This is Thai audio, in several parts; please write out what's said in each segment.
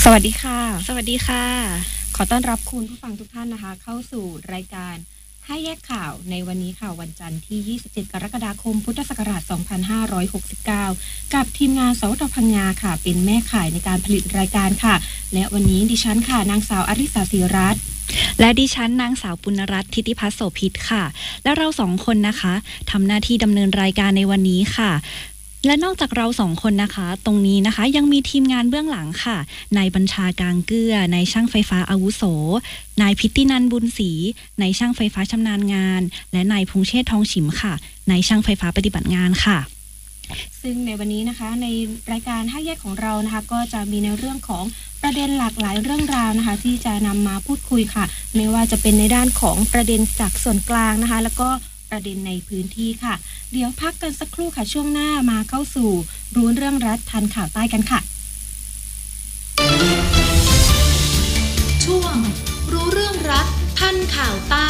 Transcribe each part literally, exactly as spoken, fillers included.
สวัสดีค่ะสวัสดีค่ะขอต้อนรับคุณผู้ฟังทุกท่านนะคะเข้าสู่รายการให้แยกข่าวในวันนี้ค่ะวันจันทร์ที่ยี่สิบเจ็ดกรกฎาคมพุทธศักราชสองพันห้าร้อยหกสิบเก้ากับทีมงานสวทพังงาค่ะเป็นแม่ข่ายในการผลิตรายการค่ะและวันนี้ดิฉันค่ะนางสาวอริสาศิรัตน์และดิฉันนางสาวปุณรัตน์ทิติพัฒน์โสภิตค่ะและเราสองคนนะคะทำหน้าที่ดำเนินรายการในวันนี้ค่ะและนอกจากเราสองคนนะคะตรงนี้นะคะยังมีทีมงานเบื้องหลังค่ะนายบัญชากางเกื้อนายช่างไฟฟ้าอาวุโสนายพิตินันท์บุญศรีนายช่างไฟฟ้าชำนาญงานและนายพงษ์เชษฐ์ทองฉิมค่ะนายช่างไฟฟ้าปฏิบัติงานค่ะซึ่งในวันนี้นะคะในรายการห้าแยกของเรานะคะก็จะมีในเรื่องของประเด็นหลากหลายเรื่องราวนะคะที่จะนำมาพูดคุยค่ะไม่ว่าจะเป็นในด้านของประเด็นจากส่วนกลางนะคะแล้วก็ประเด็นในพื้นที่ค่ะเดี๋ยวพักกันสักครู่ค่ะช่วงหน้ามาเข้าสู่รู้เรื่องรัฐทันข่าวใต้กันค่ะช่วงรู้เรื่องรัฐทันข่าวใต้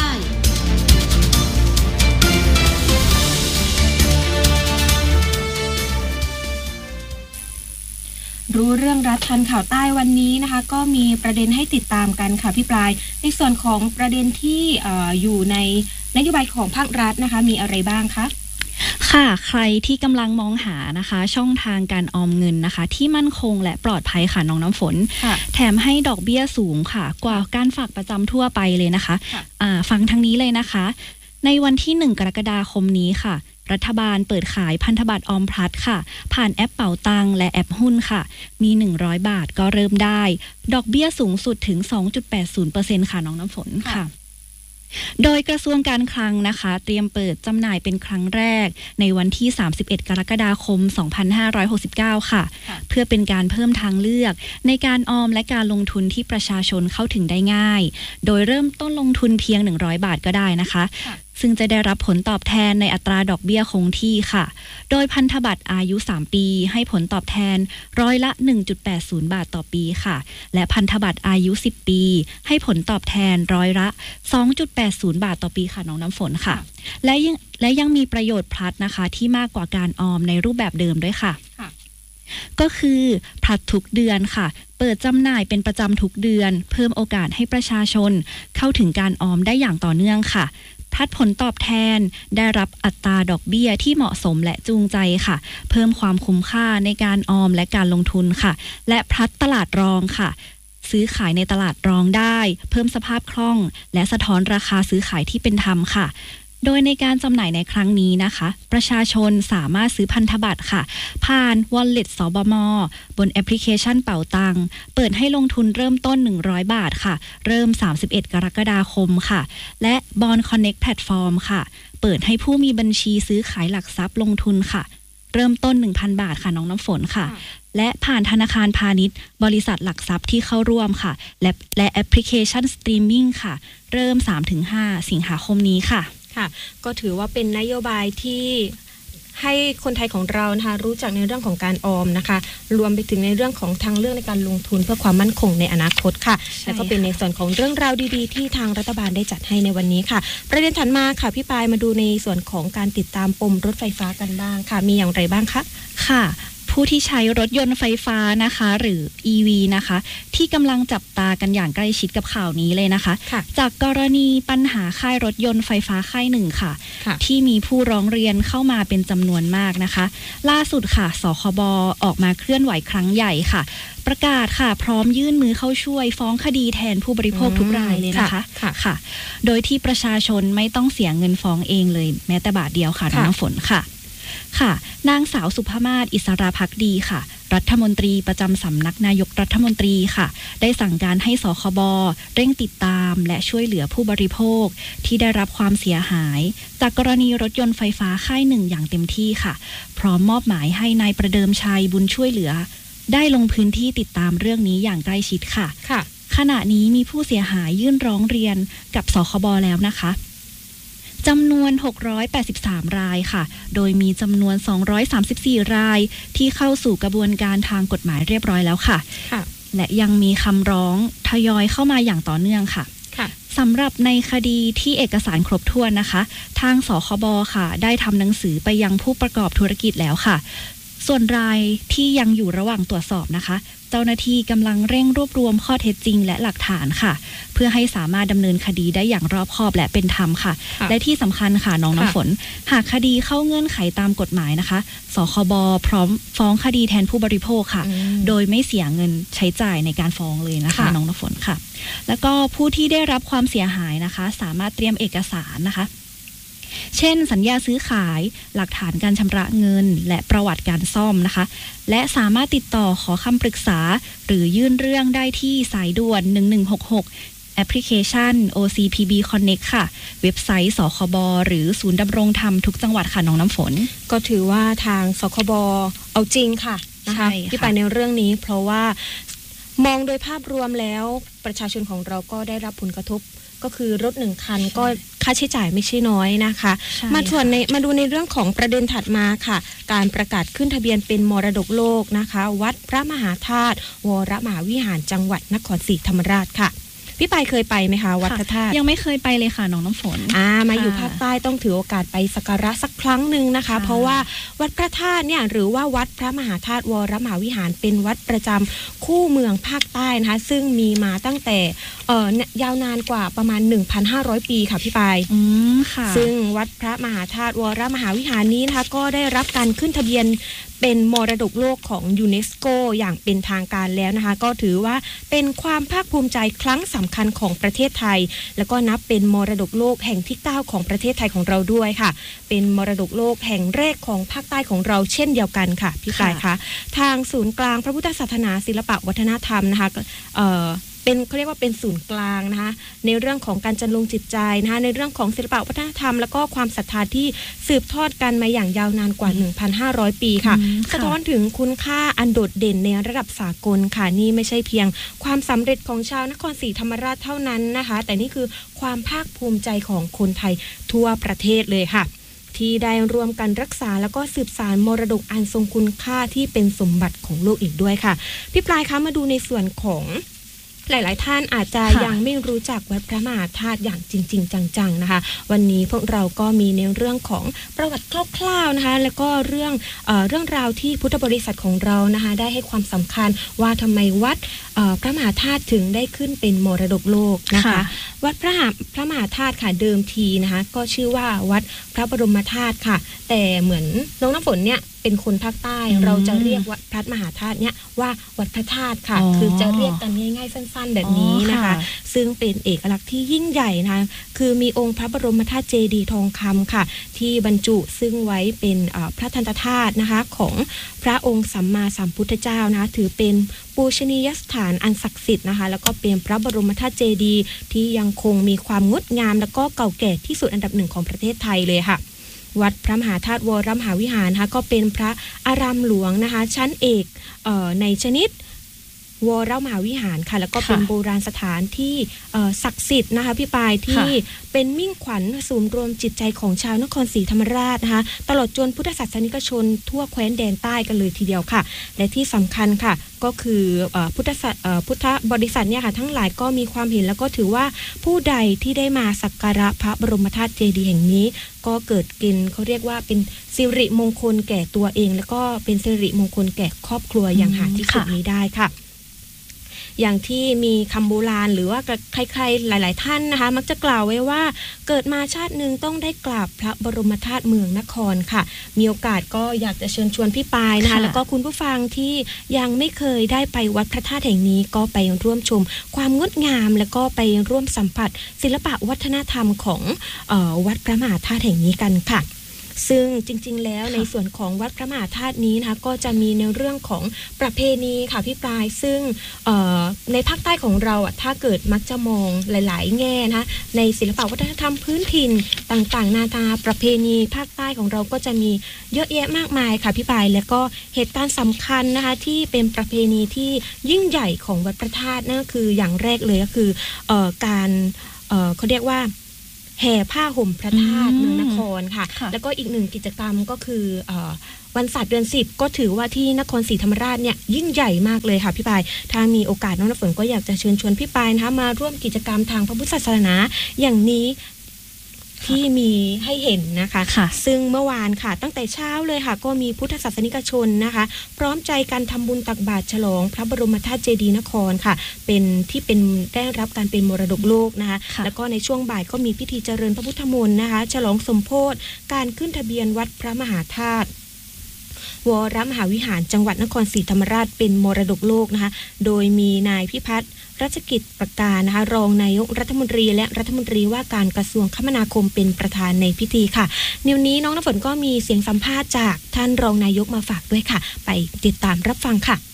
รู้เรื่องรัฐทันข่าวใต้วันนี้นะคะก็มีประเด็นให้ติดตามกันค่ะพี่ปลายในส่วนของประเด็นที่ อ, อยู่ในนโยบายของภาครัฐนะคะมีอะไรบ้างคะค่ะใครที่กำลังมองหานะคะช่องทางการออมเงินนะคะที่มั่นคงและปลอดภัยค่ะน้องน้ำฝนแถมให้ดอกเบี้ยสูงค่ะกว่าการฝากประจำทั่วไปเลยนะคะะฟังทางนี้เลยนะคะในวันที่หนึ่งกรกฎาคมนี้ค่ะรัฐบาลเปิดขายพันธบัตรออมพลัดค่ะผ่านแอปเป๋าตังและแอปหุ้นค่ะมีหนึ่งร้อยบาทก็เริ่มได้ดอกเบี้ยสูงสุดถึง สองจุดแปดศูนย์เปอร์เซ็นต์ ค่ะน้องน้ำฝนค่ะโดยกระทรวงการคลังนะคะเตรียมเปิดจำหน่ายเป็นครั้งแรกในวันที่สามสิบเอ็ดกรกฎาคมสองพันห้าร้อยหกสิบเก้าค่ะเพื่อเป็นการเพิ่มทางเลือกในการออมและการลงทุนที่ประชาชนเข้าถึงได้ง่ายโดยเริ่มต้นลงทุนเพียงหนึ่งร้อยบาทก็ได้นะคะซึ่งจะได้รับผลตอบแทนในอัตราดอกเบี้ยคงที่ค่ะโดยพันธบัตรอายุสามปีให้ผลตอบแทนร้อยละ หนึ่งจุดแปดศูนย์ บาทต่อปีค่ะและพันธบัตรอายุสิบปีให้ผลตอบแทนร้อยละ สองจุดแปดศูนย์ บาทต่อปีค่ะน้องน้ำฝนค่ะและยังและยังมีประโยชน์พลัดนะคะที่มากกว่าการออมในรูปแบบเดิมด้วยค่ะก็คือพลัดทุกเดือนค่ะเปิดจำหน่ายเป็นประจำทุกเดือนเพิ่มโอกาสให้ประชาชนเข้าถึงการออมได้อย่างต่อเนื่องค่ะพลัดผลตอบแทนได้รับอัตราดอกเบี้ยที่เหมาะสมและจูงใจค่ะเพิ่มความคุ้มค่าในการออมและการลงทุนค่ะและพลัดตลาดรองค่ะซื้อขายในตลาดรองได้เพิ่มสภาพคล่องและสะท้อนราคาซื้อขายที่เป็นธรรมค่ะโดยในการจำหน่ายในครั้งนี้นะคะประชาชนสามารถซื้อพันธบัตรค่ะผ่าน Wallet สบม.บนแอปพลิเคชันเป๋าตังเปิดให้ลงทุนเริ่มต้นหนึ่งร้อยบาทค่ะเริ่มสามสิบเอ็ดกรกฎาคมค่ะและ Bond Connect Platform ค่ะเปิดให้ผู้มีบัญชีซื้อขายหลักทรัพย์ลงทุนค่ะเริ่มต้น หนึ่งพัน บาทค่ะน้องน้ำฝนค่ะและผ่านธนาคารพาณิชย์บริษัทหลักทรัพย์ที่เข้าร่วมค่ะและและแอปพลิเคชันสตรีมมิ่งค่ะเริ่ม สามถึงห้า สิงหาคมนี้ค่ะค่ะก็ถือว่าเป็นนโยบายที่ให้คนไทยของเรานะคะรู้จักในเรื่องของการออมนะคะรวมไปถึงในเรื่องของทางเลือกในการลงทุนเพื่อความมั่นคงในอนาคตค่ะและก็เป็นในส่วนของเรื่องราวดีๆที่ทางรัฐบาลได้จัดให้ในวันนี้ค่ะประเด็นถัดมาค่ะพี่ปายมาดูในส่วนของการติดตามปมรถไฟฟ้ากันบ้างค่ะมีอย่างไรบ้างคะค่ะผู้ที่ใช้รถยนต์ไฟฟ้านะคะหรือ อี วี นะคะที่กำลังจับตากันอย่างใกล้ชิดกับข่าวนี้เลยนะคะจากกรณีปัญหาค่ายรถยนต์ไฟฟ้าค่ายหนึ่งค่ะที่มีผู้ร้องเรียนเข้ามาเป็นจำนวนมากนะคะล่าสุดค่ะสคบออกมาเคลื่อนไหวครั้งใหญ่ค่ะประกาศค่ะพร้อมยื่นมือเข้าช่วยฟ้องคดีแทนผู้บริโภคทุกรายเลยนะคะค่ะโดยที่ประชาชนไม่ต้องเสียเงินฟ้องเองเลยแม้แต่บาทเดียวค่ะน้องฝนค่ะค่ะนางสาวสุภมาศอิสราภักดีค่ะรัฐมนตรีประจำสำนักนายกรัฐมนตรีค่ะได้สั่งการให้สคบเร่งติดตามและช่วยเหลือผู้บริโภคที่ได้รับความเสียหายจากกรณีรถยนต์ไฟฟ้าค่ายหนึ่งอย่างเต็มที่ค่ะพร้อมมอบหมายให้นายประเดิมชัยบุญช่วยเหลือได้ลงพื้นที่ติดตามเรื่องนี้อย่างใกล้ชิดค่ะขณะนี้มีผู้เสียหายยื่นร้องเรียนกับสคบแล้วนะคะจำนวนหกร้อยแปดสิบสามรายค่ะโดยมีจำนวนสองร้อยสามสิบสี่รายที่เข้าสู่กระบวนการทางกฎหมายเรียบร้อยแล้วค่ะและยังมีคำร้องทยอยเข้ามาอย่างต่อเนื่องค่ะสำหรับในคดีที่เอกสารครบถ้วนนะคะทางสคบค่ะได้ทำหนังสือไปยังผู้ประกอบธุรกิจแล้วค่ะส่วนรายที่ยังอยู่ระหว่างตรวจสอบนะคะเจ้าหน้าที่กำลังเร่งรวบรวมข้อเท็จจริงและหลักฐานค่ะเพื่อให้สามารถดำเนินคดีได้อย่างรอบคอบและเป็นธรรมค่ะและที่สำคัญค่ะน้องน้ำฝนหากคดีเข้าเงื่อนไขตามกฎหมายนะคะสคบพร้อมฟ้องคดีแทนผู้บริโภคค่ะโดยไม่เสียเงินใช้จ่ายในการฟ้องเลยนะคะน้องน้ำฝนค่ะแล้วก็ผู้ที่ได้รับความเสียหายนะคะสามารถเตรียมเอกสารนะคะเช่นสัญญาซื้อขายหลักฐานการชำระเงินและประวัติการซ่อมนะคะและสามารถติดต่อขอคำปรึกษาหรือยื่นเรื่องได้ที่สายด่วนหนึ่งหนึ่งหกหกแอปพลิเคชัน โอ ซี พี บี Connect ค่ะเว็บไซต์สคบหรือศูนย์ดำรงธรรมทุกจังหวัดค่ะน้องน้ำฝนก็ถือว่าทางสคบเอาจริงค่ะนะคะที่ไปในเรื่องนี้เพราะว่ามองโดยภาพรวมแล้วประชาชนของเราก็ได้รับผลกระทบก็คือรถหนึ่งคันก็ค่าใช้จ่ายไม่ใช่น้อยนะคะมาส่วนในมาดูในเรื่องของประเด็นถัดมาค่ะการประกาศขึ้นทะเบียนเป็นมรดกโลกนะคะวัดพระมหาธาตุวรมหาวิหารจังหวัดนครศรีธรรมราชค่ะพี่ปายเคยไปไหมคะวัดพระธาตุยังไม่เคยไปเลยค่ะน้องน้ำฝนอ่ามาอยู่ภาคใต้ต้องถือโอกาสไปสักการะสักครั้งหนึ่งนะคะเพราะว่าวัดพระธาตุเนี่ยหรือว่าวัดพระมหาธาตุวรมหาวิหารเป็นวัดประจำคู่เมืองภาคใต้นะคะซึ่งมีมาตั้งแต่เอ่อยาวนานกว่าประมาณ หนึ่งพันห้าร้อย ปีค่ะพี่ปายอืมค่ะซึ่งวัดพระมหาธาตุวรมหาวิหารนี้นะคะก็ได้รับการขึ้นทะเบียนเป็นมรดกโลกของยูเนสโกอย่างเป็นทางการแล้วนะคะก็ถือว่าเป็นความภาคภูมิใจครั้งสำคัญของประเทศไทยแล้วก็นับเป็นมรดกโลกแห่งที่เก้าของประเทศไทยของเราด้วยค่ะเป็นมรดกโลกแห่งแรกของภาคใต้ของเราเช่นเดียวกันค่ะพี่ปายคะทางศูนย์กลางพระพุทธศาสนาศิลปวัฒนธรรมนะคะเอ่อเป็นเขาเรียกว่าเป็นศูนย์กลางนะคะในเรื่องของการจันลงจิตใจนะคะในเรื่องของศิลปวัฒนธรรมแล้วก็ความศรัทธาที่สืบทอดกันมาอย่างยาวนานกว่า หนึ่งพันห้าร้อย ปีค่ะสะท้อนถึงคุณค่าอันโดดเด่นในระดับสากลค่ะนี่ไม่ใช่เพียงความสำเร็จของชาวนครศรีธรรมราชเท่านั้นนะคะแต่นี่คือความภาคภูมิใจของคนไทยทั่วประเทศเลยค่ะที่ได้ร่วมกันรักษาแล้วก็สืบสานมรดกอันทรงคุณค่าที่เป็นสมบัติของโลกอีกด้วยค่ะพี่ปลายคะมาดูในส่วนของหลายๆท่านอาจจะยังไม่รู้จักวัดพระมหาธาตุอย่างจริงๆจังๆนะคะวันนี้พวกเราก็มีในเรื่องของประวัติคร่าวๆนะคะแล้วก็เรื่องเอ่อเรื่องราวที่พุทธบริษัทของเรานะคะได้ให้ความสำคัญว่าทำไมวัดเอ่อพระมหาธาตุถึงได้ขึ้นเป็นมรดกโลกนะคะวัดพระพระมหาธาตุค่ะเดิมทีนะคะก็ชื่อว่าวัดพระบรมธาตุค่ะแต่เหมือนน้องน้ำฝนเนี่ยเป็นคนภาคใต้เราจะเรียกวัดพระมหาธาตุเนี่ยว่าวัดพระธาตุค่ะคือจะเรียกกันง่ายๆสั้นๆแบบนี้นะคะซึ่งเป็นเอกลักษณ์ที่ยิ่งใหญ่นะคะคือมีองค์พระบรมธาตุเจดีย์ทองคำค่ะที่บรรจุซึ่งไว้เป็นพระทันตธาตุนะคะของพระองค์สัมมาสัมพุทธเจ้านะถือเป็นปูชนียสถานอันศักดิ์สิทธิ์นะคะแล้วก็เป็นพระบรมธาตุเจดีย์ที่ยังคงมีความงดงามแล้วก็เก่าแก่ที่สุดอันดับหนึ่งของประเทศไทยเลยค่ะวัดพระมหาธาตุวรมหาวิหารนะคะก็เป็นพระอารามหลวงนะคะชั้นเอกเอ่อในชนิดวรมหาวิหารค่ะแล้วก็เป็นโบราณสถานที่ศักดิ์สิทธิ์นะคะพี่ปายที่เป็นมิ่งขวัญศูนย์รวมจิตใจของชาวนครศรีธรรมราชนะคะตลอดจนพุทธศาสนิกชนทั่วแคว้นแดนใต้กันเลยทีเดียวค่ะและที่สำคัญค่ะก็คือพุทธพุทธบริษัทเนี่ยค่ะทั้งหลายก็มีความเห็นแล้วก็ถือว่าผู้ใดที่ได้มาสักการะพระบรมธาตุเจดีย์แห่งนี้ก็เกิดกินเขาเรียกว่าเป็นสิริมงคลแก่ตัวเองแล้วก็เป็นสิริมงคลแก่ครอบครัวอย่างหาที่สุดนี้ได้ค่ะอย่างที่มีคำโบราณหรือว่าใครๆหลายๆท่านนะคะมักจะกล่าวไว้ว่าเกิดมาชาติหนึ่งต้องได้กราบพระบรมธาตุเมืองนครค่ะมีโอกาสก็อยากจะเชิญชวนพี่ปายนะคะแล้วก็คุณผู้ฟังที่ยังไม่เคยได้ไปวัดพระธาตุแห่งนี้ก็ไปร่วมชมความงดงามแล้วก็ไปร่วมสัมผัสศิลปะวัฒนธรรมของเอ่อวัดพระมหาธาตุแห่งนี้กันค่ะซึ่งจริงๆแล้วในส่วนของวัดพระมหาธาตุนี้นะคะก็จะมีในเรื่องของประเพณีค่ะพี่ปลายซึ่งในภาคใต้ของเราอ่ะถ้าเกิดมักจะมองหลายๆแง่นะคะในศิลปวัฒนธรรมพื้นถิ่นต่างๆนานาประเพณีภาคใต้ของเราก็จะมีเยอะแยะมากมายค่ะพี่ปลายแล้วก็เหตุการณ์สำคัญนะคะที่เป็นประเพณีที่ยิ่งใหญ่ของวัดพระธาตุนั่นก็คืออย่างแรกเลยก็คือการเขาเรียกว่าแห่ผ้าห่มพระธาตุเมืองนครค่ะแล้วก็อีกหนึ่งกิจกรรมก็คือวันศาสตร์เดือนสิบก็ถือว่าที่นครศรีธรรมราชเนี่ยยิ่งใหญ่มากเลยค่ะพี่ปายถ้ามีโอกาสน้องน้ำฝนก็อยากจะเชิญชวนพี่ปายนะคะมาร่วมกิจกรรมทางพระพุทธศาสนาอย่างนี้ที่มีให้เห็นนะคะค่ะซึ่งเมื่อวานค่ะตั้งแต่เช้าเลยค่ะก็มีพุทธศาสนิกชนนะคะพร้อมใจกันทำบุญตักบาตรฉลองพระบรมธาตุเจดีย์นครค่ะเป็นที่เป็นได้รับการเป็นมรดกโลกนะคะแล้วก็ในช่วงบ่ายก็มีพิธีเจริญพระพุทธมนต์นะคะฉลองสมโภชการขึ้นทะเบียนวัดพระมหาธาตุวรมหาวิหารจังหวัดนครศรีธรรมราชเป็นมรดกโลกนะคะโดยมีนายพิพัฒน์รัชกิจประการนะคะรองนายกรัฐมนตรีและรัฐมนตรีว่าการกระทรวงคมนาคมเป็นประธานในพิธีค่ะในวันนี้น้องน้ำฝนก็มีเสียงสัมภาษณ์จากท่านรองนายกมาฝากด้วยค่ะไปติดตามรับฟังค่ะ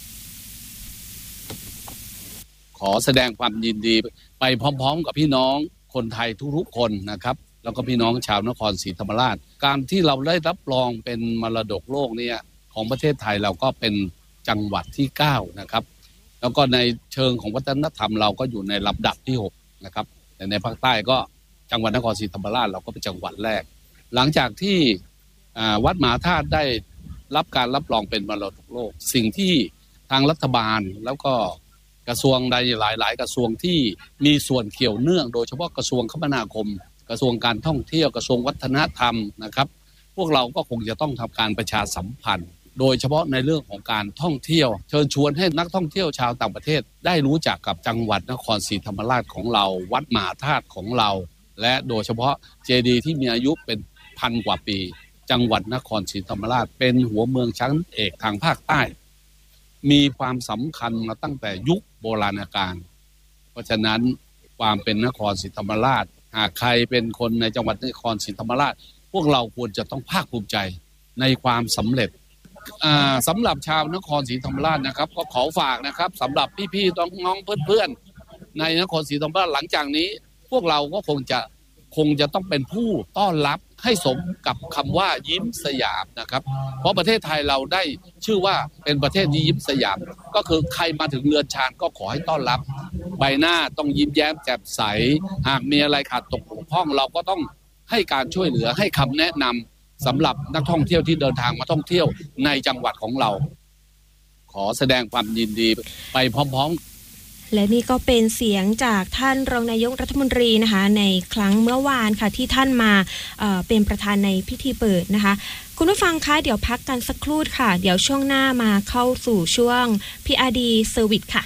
ขอแสดงความยินดีไปพร้อมๆกับพี่น้องคนไทยทุกๆคนนะครับแล้วก็พี่น้องชาวนครศรีธรรมราชการที่เราได้รับรองเป็นมรดกโลกเนี่ยของประเทศไทยเราก็เป็นจังหวัดที่เก้านะครับแล้วก็ในเชิงของวัฒนธรรมเราก็อยู่ในลำดับที่หกนะครับแต่ในภาคใต้ก็จังหวัดนครศรีธรรมราชเราก็เป็นจังหวัดแรกหลังจากที่วัดมหาธาตุได้รับการรับรองเป็นมรดกโลกสิ่งที่ทางรัฐบาลแล้วก็กระทรวงใดหลายๆกระทรวงที่มีส่วนเกี่ยวเนื่องโดยเฉพาะกระทรวงคมนาคมกระทรวงการท่องเที่ยวกระทรวงวัฒนธรรมนะครับพวกเราก็คงจะต้องทำการประชาสัมพันธ์โดยเฉพาะในเรื่องของการท่องเที่ยวเชิญชวนให้นักท่องเที่ยวชาวต่างประเทศได้รู้จักกับจังหวัดนครศรีธรรมราชของเราวัดมหาธาตุของเราและโดยเฉพาะเจดีย์ที่มีอายุเป็นพันกว่าปีจังหวัดนครศรีธรรมราชเป็นหัวเมืองชั้นเอกทางภาคใต้มีความสำคัญมาตั้งแต่ยุคโบราณกาลเพราะฉะนั้นความเป็นนครศรีธรรมราชหากใครเป็นคนในจังหวัดนครศรีธรรมราชพวกเราควรจะต้องภาคภูมิใจในความสำเร็จสำหรับชาวนครศรีธรรมราชนะครับก็ขอฝากนะครับสำหรับพี่ๆน้องๆเพื่อนๆในนครศรีธรรมราชหลังจากนี้พวกเราก็คงจะคงจะต้องเป็นผู้ต้อนรับให้สมกับคำว่ายิ้มสยามนะครับเพราะประเทศไทยเราได้ชื่อว่าเป็นประเทศที่ยิ้มสยามก็คือใครมาถึงเรือนชานก็ขอให้ต้อนรับใบหน้าต้องยิ้มแย้มแจ่มใสหากมีอะไรขาดตกบกพร่องเราก็ต้องให้การช่วยเหลือให้คำแนะนำสำหรับนักท่องเที่ยวที่เดินทางมาท่องเที่ยวในจังหวัดของเราขอแสดงความยินดีไปพร้อมๆและนี่ก็เป็นเสียงจากท่านรองนายกรัฐมนตรีนะคะในครั้งเมื่อวานค่ะที่ท่านมาเอ่อเป็นประธานในพิธีเปิดนะคะคุณผู้ฟังคะเดี๋ยวพักกันสักครู่ค่ะเดี๋ยวช่วงหน้ามาเข้าสู่ช่วง พี อาร์ ดี Service ค่ะ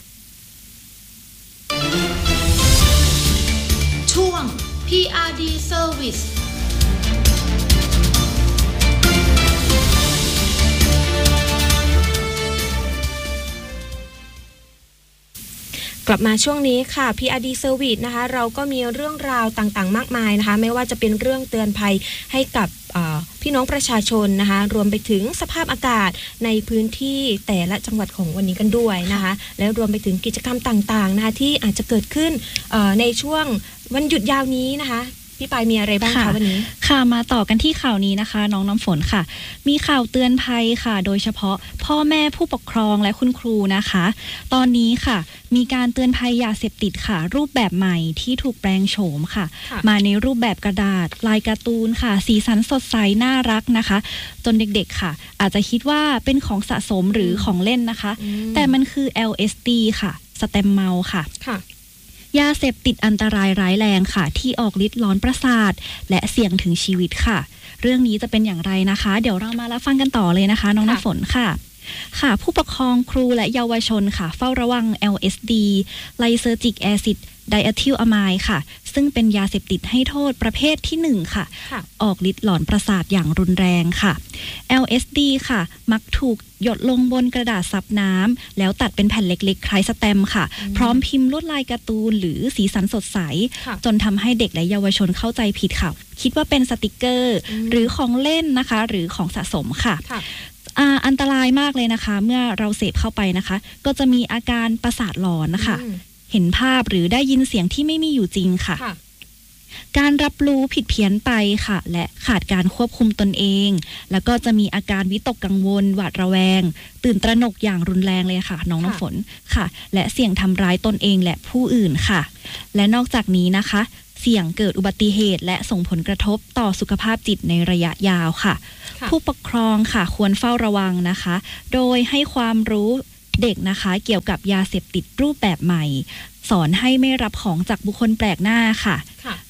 ช่วง พี อาร์ ดี Service กลับมาช่วงนี้ค่ะ พี อาร์ ดี Service นะคะเราก็มีเรื่องราวต่างๆมากมายนะคะไม่ว่าจะเป็นเรื่องเตือนภัยให้กับพี่น้องประชาชนนะคะรวมไปถึงสภาพอากาศในพื้นที่แต่ละจังหวัดของวันนี้กันด้วยนะคะแล้วรวมไปถึงกิจกรรมต่างๆนะคะที่อาจจะเกิดขึ้นในช่วงวันหยุดยาวนี้นะคะพี่ปายมีอะไรบ้างคะวันนี้ค่ะมาต่อกันที่ข่าวนี้นะคะน้องน้ำฝนค่ะมีข่าวเตือนภัยค่ะโดยเฉพาะพ่อแม่ผู้ปกครองและคุณครูนะคะตอนนี้ค่ะมีการเตือนภัยยาเสพติดค่ะรูปแบบใหม่ที่ถูกแปลงโฉมค่ะมาในรูปแบบกระดาษลายการ์ตูนค่ะสีสันสดใสน่ารักนะคะจนเด็กๆค่ะอาจจะคิดว่าเป็นของสะสมหรือของเล่นนะคะแต่มันคือ แอล เอส ดี ค่ะสเต็มเมาค่ะยาเสพติดอันตรายร้ายแรงค่ะที่ออกฤทธิ์ร้อนประสาทและเสี่ยงถึงชีวิตค่ะเรื่องนี้จะเป็นอย่างไรนะคะเดี๋ยวเรามารับฟังกันต่อเลยนะคะน้องน้ำฝนค่ะค่ะผู้ปกครองครูและเยาวชนค่ะเฝ้าระวัง แอล เอส ดี ไลเซอร์จิกแอซิดไดอะทิลอะไมด์ค่ะซึ่งเป็นยาเสพติดให้โทษประเภทที่หนึ่งค่ะออกฤทธิ์หลอนประสาทอย่างรุนแรงค่ะ แอล เอส ดี ค่ะมักถูกหยดลงบนกระดาษซับน้ำแล้วตัดเป็นแผ่นเล็กๆคล้ายสแตมป์ค่ะพร้อมพิมพ์ลวดลายการ์ตูนหรือสีสันสดใสจนทำให้เด็กและเยาวชนเข้าใจผิดค่ะคิดว่าเป็นสติกเกอร์หรือของเล่นนะคะหรือของสะสมค่ะอันตรายมากเลยนะคะเมื่อเราเสพเข้าไปนะคะก็จะมีอาการประสาทหลอนนะคะเห็นภาพหรือได้ยินเสียงที่ไม่มีอยู่จริงค่ะการรับรู้ผิดเพี้ยนไปค่ะและขาดการควบคุมตนเองแล้วก็จะมีอาการวิตกกังวลหวาดระแวงตื่นตระหนกอย่างรุนแรงเลยค่ะน้องน้ำฝนค่ะและเสี่ยงทำร้ายตนเองและผู้อื่นค่ะและนอกจากนี้นะคะเสี่ยงเกิดอุบัติเหตุและส่งผลกระทบต่อสุขภาพจิตในระยะยาวค่ะผู้ปกครองค่ะควรเฝ้าระวังนะคะโดยให้ความรู้เด็กนะคะเกี่ยวกับยาเสพติดรูปแบบใหม่สอนให้ไม่รับของจากบุคคลแปลกหน้าค่ะ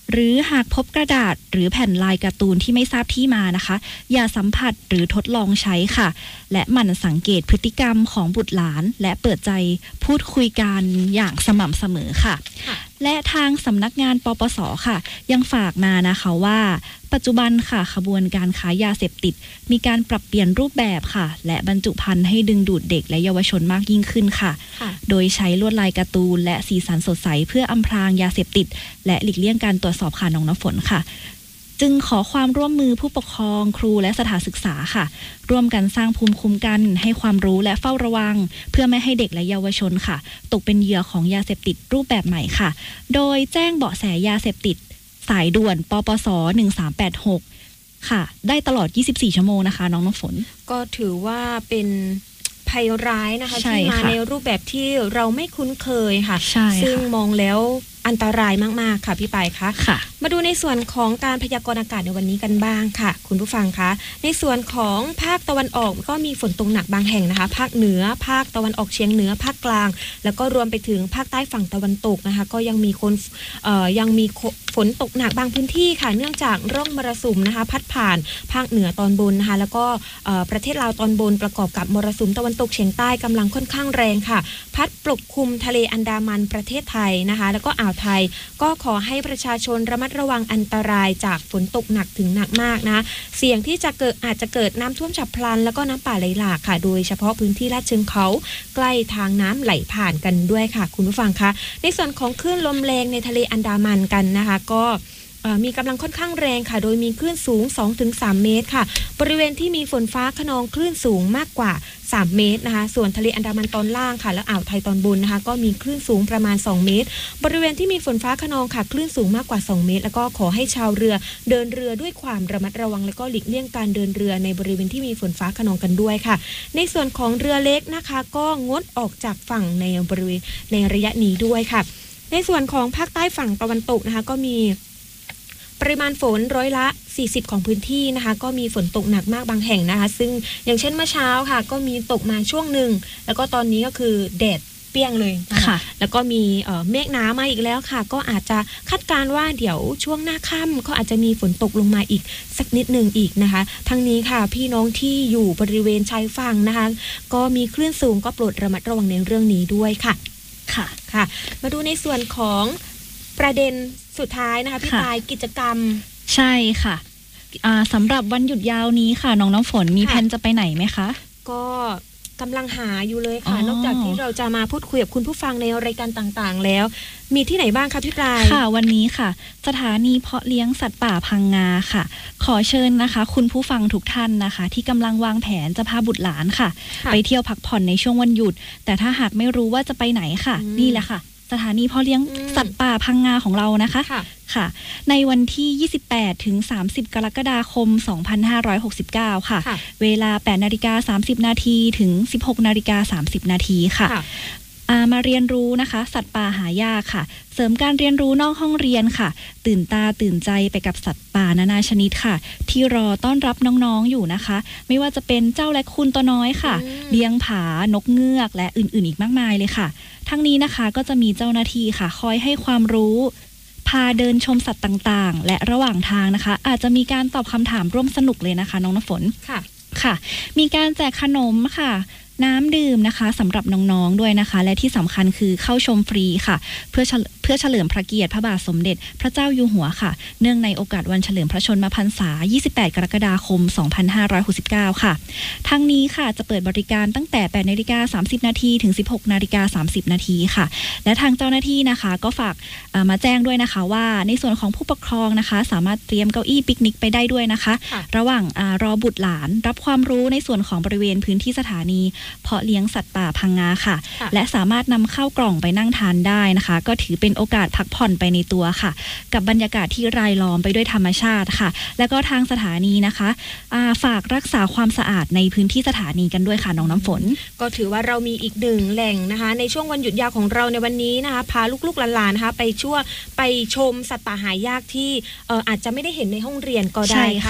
หรือหากพบกระดาษหรือแผ่นลายการ์ตูนที่ไม่ทราบที่มานะคะอย่าสัมผัสหรือทดลองใช้ค่ะและหมั่นสังเกตพฤติกรรมของบุตรหลานและเปิดใจพูดคุยกันอย่างสม่ำเสมอค่ะและทางสำนักงานปปส.ค่ะยังฝากมานะคะว่าปัจจุบันค่ะขบวนการค้ายาเสพติดมีการปรับเปลี่ยนรูปแบบค่ะและบรรจุภัณฑ์ให้ดึงดูดเด็กและเยาวชนมากยิ่งขึ้นค่ะโดยใช้ลวดลายการ์ตูนและสีสันสดใสเพื่ออำพรางยาเสพติดและหลีกเลี่ยงการตรวจสอบค่ะน้องน้ำฝนค่ะจึงขอความร่วมมือผู้ปกครองครูและสถานศึกษาค่ะร่วมกันสร้างภูมิคุ้มกันให้ความรู้และเฝ้าระวังเพื่อไม่ให้เด็กและเยาวชนค่ะตกเป็นเหยื่อของยาเสพติดรูปแบบใหม่ค่ะโดยแจ้งเบาะแสยาเสพติดสายด่วนปปสหนึ่งสามแปดหกค่ะได้ตลอดยี่สิบสี่ชั่วโมงนะคะน้องน้ำฝนก็ถือว่าเป็นภัยร้ายนะคะที่มาในรูปแบบที่เราไม่คุ้นเคยค่ะซึ่งมองแล้วอันตรายมากๆค่ะพี่ปายคะมาดูในส่วนของการพยากรณ์อากาศในวันนี้กันบ้างค่ะคุณผู้ฟังคะในส่วนของภาคตะวันออกก็มีฝนตกหนักบางแห่งนะคะภาคเหนือภาคตะวันออกเฉียงเหนือภาคกลางแล้วก็รวมไปถึงภาคใต้ฝั่งตะวันตกนะคะก็ยังมีคนเอ่อยังมีฝนตกหนักบางพื้นที่ค่ะเนื่องจากร่องมรสุมนะคะพัดผ่านภาคเหนือตอนบนนะคะแล้วก็ประเทศลาวตอนบนประกอบกับมรสุมตะวันตกเฉียงใต้กำลังค่อนข้างแรงค่ะพัดปกคลุมทะเลอันดามันประเทศไทยนะคะแล้วก็อ่าวไทยก็ขอให้ประชาชนระมัดระวังอันตรายจากฝนตกหนักถึงหนักมากนะเสี่ยงที่จะเกิดอาจจะเกิดน้ำท่วมฉับพลันแล้วก็น้ำป่าไหลหลากค่ะโดยเฉพาะพื้นที่ลาดเชิงเขาใกล้ทางน้ำไหลผ่านกันด้วยค่ะคุณผู้ฟังคะในส่วนของคลื่นลมแรงในทะเลอันดามันกันนะคะก็มีกำลังค่อนข้างแรงค่ะโดยมีคลื่นสูง สองถึงสาม เมตรค่ะบริเวณที่มีฝนฟ้าคะนองคลื่นสูงมากกว่าสามเมตรนะคะส่วนทะเลอันดามันตอนล่างค่ะและอ่าวไทยตอนบนนะคะก็มีคลื่นสูงประมาณสองเมตรบริเวณที่มีฝนฟ้าคะนองค่ะคลื่นสูงมากกว่าสองเมตรแล้วก็ขอให้ชาวเรือเดินเรือด้วยความระมัดระวังแล้วก็หลีกเลี่ยงการเดินเรือในบริเวณที่มีฝนฟ้าคะนองกันด้วยค่ะในส่วนของเรือเล็กนะคะก็งดออกจากฝั่งในบริเวณในระยะนี้ด้วยค่ะในส่วนของภาคใต้ฝั่งตะวันตกนะคะก็มีปริมาณฝนร้อยละสี่สิบของพื้นที่นะคะก็มีฝนตกหนักมากบางแห่งนะคะซึ่งอย่างเช่นเมื่อเช้าค่ะก็มีตกมาช่วงหนึ่งแล้วก็ตอนนี้ก็คือแดดเปรี้ยงเลยนะคะแล้วก็มีเมฆหนามาอีกแล้วค่ะก็อาจจะคาดการณ์ว่าเดี๋ยวช่วงหน้าค่ำก็อาจจะมีฝนตกลงมาอีกสักนิดนึงอีกนะคะทั้งนี้ค่ะพี่น้องที่อยู่บริเวณชายฝั่งนะคะก็มีคลื่นสูงก็โปรดระมัดระวังในเรื่องนี้ด้วยค่ะค่ะค่ะมาดูในส่วนของประเด็นสุดท้ายนะคะพี่ปายกิจกรรมใช่ค่ะสำหรับวันหยุดยาวนี้ค่ะน้องน้ำฝนมีแผนจะไปไหนไหมคะก็กำลังหาอยู่เลยค่ะนอกจากที่เราจะมาพูดคุยกับคุณผู้ฟังในรายการต่างๆแล้วมีที่ไหนบ้างคะพี่ปายค่ะวันนี้ค่ะสถานีเพาะเลี้ยงสัตว์ป่าพังงาค่ะขอเชิญนะคะคุณผู้ฟังทุกท่านนะคะที่กำลังวางแผนจะพาบุตรหลานค่ะไปเที่ยวพักผ่อนในช่วงวันหยุดแต่ถ้าหากไม่รู้ว่าจะไปไหนค่ะนี่แหละค่ะสถานีเพาะเลี้ยงสัตว์ป่าพังงาของเรานะคะค่ะในวันที่ยี่สิบแปดถึงสามสิบกรกฎาคมสองพันห้าร้อยหกสิบเก้าค่ะเวลา แปดนาฬิกาสามสิบนาทีถึง สิบหกนาฬิกาสามสิบนาทีค่ะมาเรียนรู้นะคะสัตว์ป่าหายากค่ะเสริมการเรียนรู้นอกห้องเรียนค่ะตื่นตาตื่นใจไปกับสัตว์ป่านานาชนิดค่ะที่รอต้อนรับน้องๆอยู่นะคะไม่ว่าจะเป็นเจ้าและคุณตัวน้อยค่ะเลี้ยงผานกเงือกและอื่นๆอีกมากมายเลยค่ะทั้งนี้นะคะก็จะมีเจ้าหน้าที่ค่ะคอยให้ความรู้พาเดินชมสัตว์ต่างๆและระหว่างทางนะคะอาจจะมีการตอบคำถามร่วมสนุกเลยนะคะน้องน้ำฝนค่ะค่ะมีการแจกขนมค่ะน้ำดื่มนะคะสำหรับน้องๆด้วยนะคะและที่สำคัญคือเข้าชมฟรีค่ะเพื่อเพื่อเฉลิมพระเกียรติพระบาทสมเด็จพระเจ้าอยู่หัวค่ะเนื่องในโอกาสวันเฉลิมพระชนมพรรษายี่สิบแปดกรกฎาคมสองพันห้าร้อยหกสิบเก้าค่ะทั้งนี้ค่ะจะเปิดบริการตั้งแต่ แปดนาฬิกาสามสิบนาทีถึง สิบหกนาฬิกาสามสิบนาทีค่ะและทางเจ้าหน้าที่นะคะก็ฝากมาแจ้งด้วยนะคะว่าในส่วนของผู้ปกครองนะคะสามารถเตรียมเก้าอี้ปิกนิกไปได้ด้วยนะคะระหว่างรอบุตรหลานรับความรู้ในส่วนของบริเวณพื้นที่สถานีเพาะเลี้ยงสัตว์ป่าพังงาค่ะและสามารถนำเข้ากล่องไปนั่งทานได้นะคะก็ถือเป็นโอกาสพักผ่อนไปในตัวค่ะกับบรรยากาศที่รายล้อมไปด้วยธรรมชาติค่ะแล้วก็ทางสถานีนะคะฝากรักษาความสะอาดในพื้นที่สถานีกันด้วยค่ะน้องน้ำฝนก็ถือว่าเรามีอีกหนึ่งแหล่งนะคะในช่วงวันหยุดยาวของเราในวันนี้นะคะพาลูกๆหลานๆนะคะไปชั่วไปชมสัตว์ป่าหายากที่อาจจะไม่ได้เห็นในห้องเรียนก็ได้ค่ะ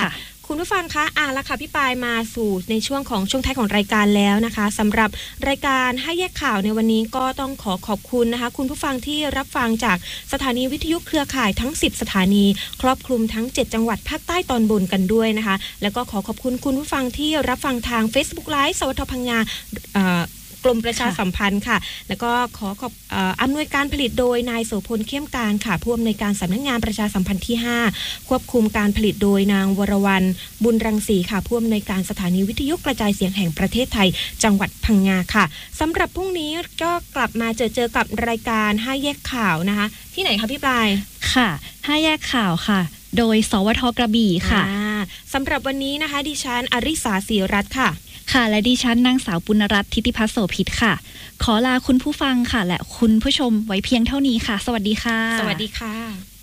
คุณผู้ฟังคะอ่ะแล้วค่ะพี่ปายมาสู่ในช่วงของช่วงท้ายของรายการแล้วนะคะสำหรับรายการให้แยกข่าวในวันนี้ก็ต้องขอขอบคุณนะคะคุณผู้ฟังที่รับฟังจากสถานีวิทยุเครือข่ายทั้งสิบสถานีครอบคลุมทั้งเจ็ดจังหวัดภาคใต้ตอนบนกันด้วยนะคะแล้วก็ขอขอบคุณคุณผู้ฟังที่รับฟังทาง Facebook Live สวทพังงากรมประชาสัมพันธ์ค่ะแล้วก็ขอขอบอำนวยการผลิตโดยนายโสพลเข้มการค่ะผู้อำนวยการสำนักงานประชาสัมพันธ์ที่ห้าควบคุมการผลิตโดยนางวรวรรณบุญรังสีค่ะผู้อำนวยการสถานีวิทยุกระจายเสียงแห่งประเทศไทยจังหวัดพังงาค่ะสำหรับพรุ่งนี้ก็กลับมาเจอเจอกับรายการห้าแยกข่าวนะคะที่ไหนคะพี่ปลายค่ะห้าแยกข่าวค่ะโดยสวทกระบี่ค่ะสำหรับวันนี้นะคะดิฉันอริสาศรีรัตน์ค่ะค่ะและดิฉันนางสาวปุณรัตน์ทิติพัฒน์โสภิตค่ะขอลาคุณผู้ฟังค่ะและคุณผู้ชมไว้เพียงเท่านี้ค่ะสวัสดีค่ะสวัสดีค่ะ